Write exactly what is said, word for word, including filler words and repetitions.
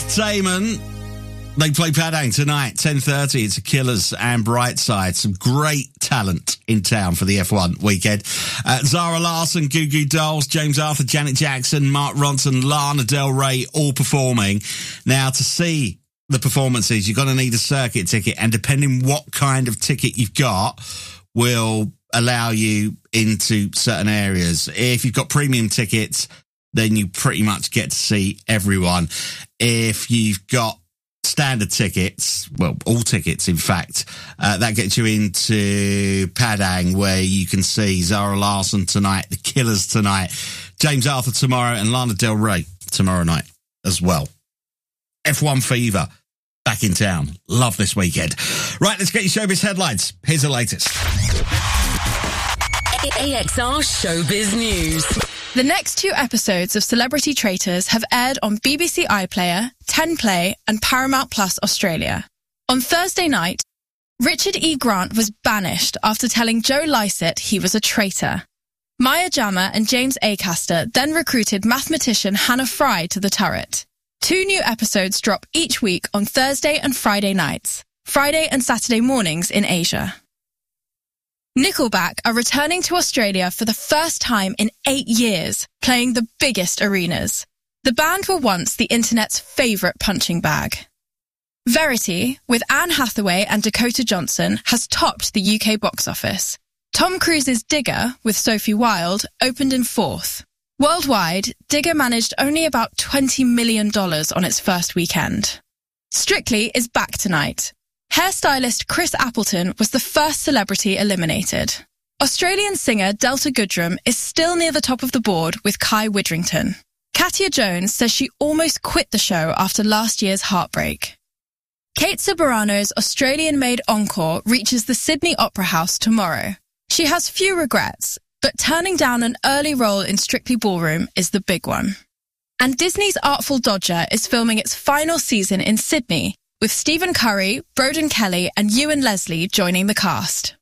entertainment. They play Padang tonight, ten thirty. It's Killers and Brightside. Some great talent in town for the F one weekend. Uh, Zara Larsson, Goo Goo Dolls, James Arthur, Janet Jackson, Mark Ronson, Lana Del Rey, all performing. Now, to see the performances, you're going to need a circuit ticket, and depending what kind of ticket you've got, will allow you into certain areas. If you've got premium tickets, then you pretty much get to see everyone. If you've got standard tickets, well, all tickets, in fact, uh, that gets you into Padang, where you can see Zara Larsson tonight, the Killers tonight, James Arthur tomorrow, and Lana Del Rey tomorrow night as well. F one fever back in town. Love this weekend. Right, let's get your showbiz headlines. Here's the latest. A X R Showbiz News. The next two episodes of Celebrity Traitors have aired on B B C iPlayer, ten Play and Paramount Plus Australia. On Thursday night, Richard E. Grant was banished after telling Joe Lycett he was a traitor. Maya Jama and James Acaster then recruited mathematician Hannah Fry to the turret. Two new episodes drop each week on Thursday and Friday nights, Friday and Saturday mornings in Asia. Nickelback are returning to Australia for the first time in eight years, playing the biggest arenas. The band were once the internet's favourite punching bag. Verity, with Anne Hathaway and Dakota Johnson, has topped the U K box office. Tom Cruise's Digger, with Sophie Wilde, opened in fourth. Worldwide, Digger managed only about twenty million dollars on its first weekend. Strictly is back tonight. Hairstylist Chris Appleton was the first celebrity eliminated. Australian singer Delta Goodrem is still near the top of the board with Kai Widrington. Katya Jones says she almost quit the show after last year's heartbreak. Kate Ceberano's Australian-made Encore reaches the Sydney Opera House tomorrow. She has few regrets, but turning down an early role in Strictly Ballroom is the big one. And Disney's Artful Dodger is filming its final season in Sydney, with Stephen Curry, Broden Kelly and Ewan Leslie joining the cast.